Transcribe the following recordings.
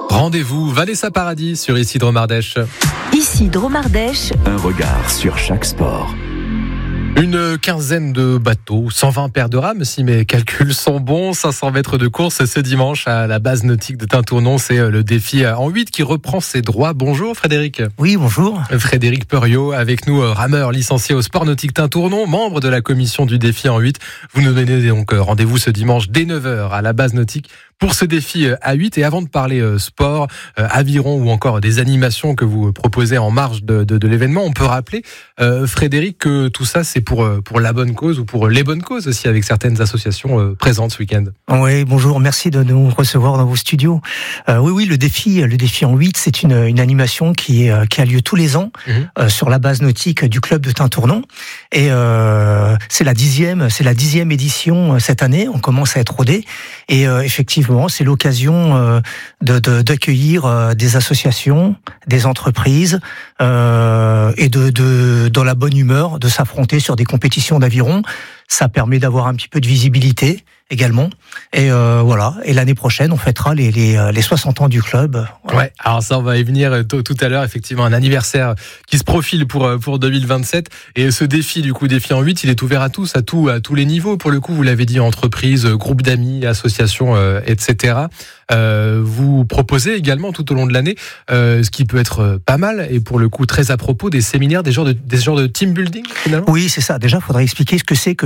Rendez-vous Vanessa Paradis sur Ici Dromardèche. Ici Dromardèche. Un regard sur chaque sport. Une quinzaine de bateaux, 120 paires de rames si mes calculs sont bons, 500 mètres de course ce dimanche à la base nautique de Tintournon. C'est le défi en 8 qui reprend ses droits. Bonjour Frédéric. Oui, bonjour. Frédéric Peuriot avec nous, rameur licencié au sport nautique Tintournon, membre de la commission du défi en 8. Vous nous donnez donc rendez-vous ce dimanche dès 9h à la base nautique pour ce défi à 8. Et avant de parler sport, aviron ou encore des animations que vous proposez en marge de l'événement, on peut rappeler, Frédéric, que tout ça c'est pour la bonne cause ou pour les bonnes causes aussi, avec certaines associations présentes ce week-end. Oui, bonjour, merci de nous recevoir dans vos studios. Oui, le défi en 8, c'est une animation qui a lieu tous les ans sur la base nautique du club de Tintournon. Et c'est la 10e édition cette année. On commence à être rodé. Et effectivement, c'est l'occasion d'accueillir des associations, des entreprises et dans la bonne humeur de s'affronter sur des compétitions d'aviron. Ça permet d'avoir un petit peu de visibilité également. Et voilà. Et l'année prochaine, on fêtera les 60 ans du club. Voilà. Ouais. Alors ça, on va y venir tout à l'heure. Effectivement, un anniversaire qui se profile pour 2027. Et ce défi, défi en 8, il est ouvert à tous, à tous les niveaux. Pour le coup, vous l'avez dit, entreprises, groupes d'amis, associations, etc. Vous proposez également tout au long de l'année, ce qui peut être pas mal et pour le coup très à propos, des séminaires, des genres de team building finalement. Oui, c'est ça. Déjà, il faudrait expliquer ce que c'est que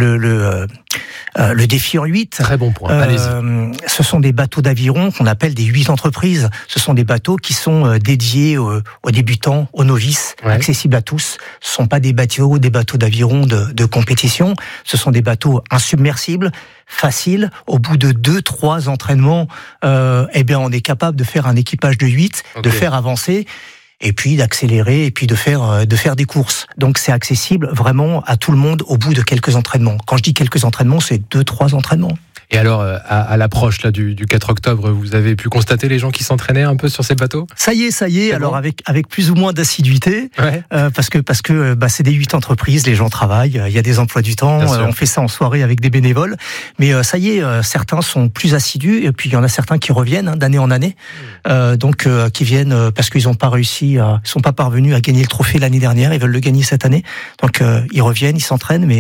le défi en 8. Très bon point, allez-y. Ce sont des bateaux d'aviron qu'on appelle des 8 entreprises. Ce sont des bateaux qui sont dédiés aux débutants, aux novices, accessibles à tous. Ce ne sont pas des bateaux d'aviron de compétition. Ce sont des bateaux insubmersibles, faciles. Au bout de 2-3 entraînements, on est capable de faire un équipage de 8, de faire avancer, et puis d'accélérer, et puis de faire des courses. Donc c'est accessible vraiment à tout le monde au bout de quelques entraînements. Quand je dis quelques entraînements, c'est 2-3 entraînements. Et alors, à l'approche là du 4 octobre, vous avez pu constater les gens qui s'entraînaient un peu sur ces bateaux ? Ça y est. Alors avec plus ou moins d'assiduité, parce que c'est des 8 entreprises, les gens travaillent, il y a des emplois du temps, on fait ça en soirée avec des bénévoles. Mais ça y est, certains sont plus assidus, et puis il y en a certains qui reviennent d'année en année, qui viennent parce qu'ils n'ont pas réussi, ils sont pas parvenus à gagner le trophée l'année dernière, ils veulent le gagner cette année. Donc ils reviennent, ils s'entraînent, mais